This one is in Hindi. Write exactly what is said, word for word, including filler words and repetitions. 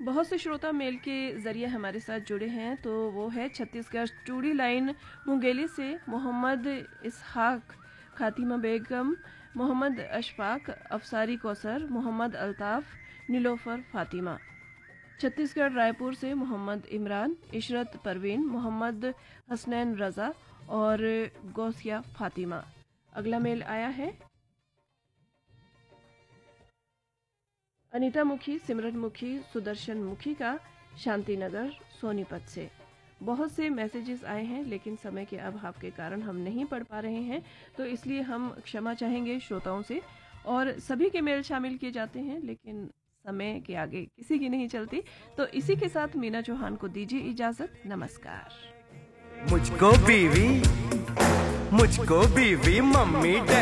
बहुत से श्रोता मेल के जरिए हमारे साथ जुड़े हैं, तो वो है छत्तीसगढ़ चूड़ी लाइन मुंगेली से मोहम्मद इसहाक, खातिमा बेगम, मोहम्मद अशफाक, अफसारी कौसर, मोहम्मद अल्ताफ, नीलोफर फातिमा। छत्तीसगढ़ रायपुर से मोहम्मद इमरान, इशरत परवीन, मोहम्मद हसनैन रज़ा और गौसिया फातिमा। अगला मेल आया है अनीता मुखी, सिमरन मुखी, सुदर्शन मुखी का, शांति नगर सोनीपत से। बहुत से मैसेजेस आए हैं लेकिन समय के अभाव के कारण हम नहीं पढ़ पा रहे हैं, तो इसलिए हम क्षमा चाहेंगे श्रोताओं से। और सभी के मेल शामिल किए जाते हैं लेकिन समय के आगे किसी की नहीं चलती। तो इसी के साथ मीना चौहान को दीजिए इजाजत। नमस्कार। मुझको बीवी मुझको बीवी मम्मी डैडी